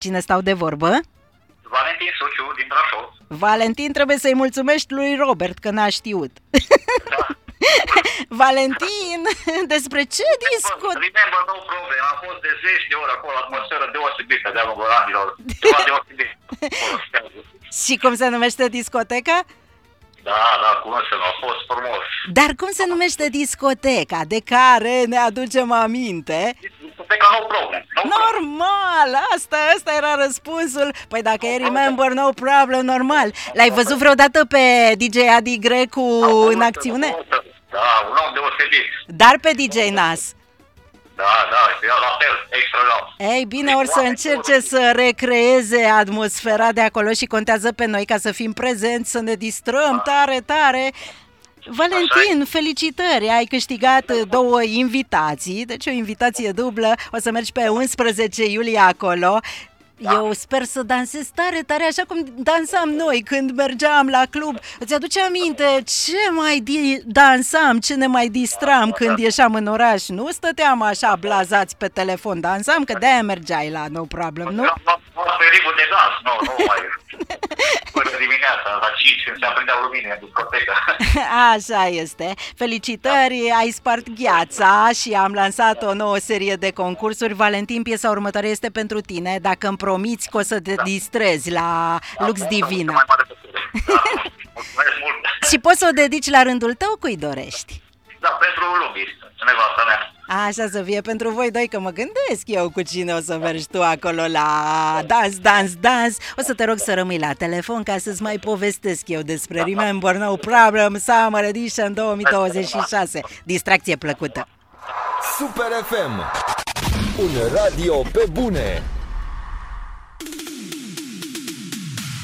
Cine stau de vorbă? Valentin Suciu, din Brașov. Valentin, trebuie să-i mulțumești lui Robert că n-a știut. Da. Valentin, despre ce discut? Remember, no problem. Am fost de 10 de ori acolo, atmosferă deosebită de-a lungul anilor. Ceva deosebit. Și cum se numește discoteca? Da, cum să nu, a fost frumos. Dar cum se numește discoteca de care ne aducem aminte? Discoteca no problem. Normal, asta era răspunsul. Păi dacă e Remember No Problem, normal. L-ai văzut vreodată pe DJ Adi Grecu în acțiune? Da, un om deosebit. Dar pe DJ Nas. Da, era la fel, extra long. Ei bine, or să încerce să recreeze atmosfera de acolo și contează pe noi ca să fim prezenți, să ne distrăm tare. Valentin, felicitări! Ai câștigat 2 invitații, deci o invitație dublă. O să mergi pe 11 iulie acolo. Eu sper să dansezi tare, așa cum dansam noi când mergeam la club. Îți aduce aminte ce mai dansam, ce ne mai distram când ieșeam în oraș? Nu stăteam așa blazați pe telefon, dansam, că de-aia mergeai la No Problem, nu? Pe ritmul de dans, nu mai. Până dimineața, la 5, când se aprindeau lumine în discotecă. Așa este. Felicitări, ai spart gheața și am lansat o nouă serie de concursuri. Valentin, piesa următoare este pentru tine, dacă îmi promiți că o să te distrezi la Lux Divina. Mulțumesc mult. Și poți să o dedici la rândul tău cui dorești? Da, pentru Lubi, nevasta mea. Așa să fie pentru voi doi, că mă gândesc eu cu cine o să mergi tu acolo la dans. O să te rog să rămâi la telefon ca să-ți mai povestesc eu despre Remember No Problem Summer Edition 2026. Distracție plăcută! Super FM, un radio pe bune.